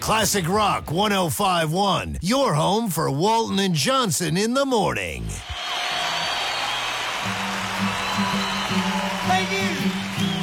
Classic Rock 105.1, your home for Walton and Johnson in the morning.